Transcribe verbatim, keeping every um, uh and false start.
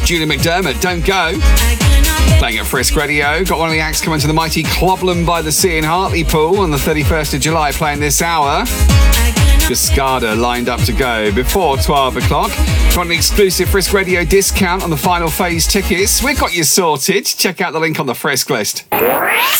Julie McDermott, Don't Go. Playing at Frisk Radio. Got one of the acts coming to the mighty Clobland by the Sea in Hartlepool on the thirty-first of July, playing this hour. Cascada lined up to go before twelve o'clock. Want an exclusive Frisk Radio discount on the final phase tickets? We've got you sorted. Check out the link on the Frisk list.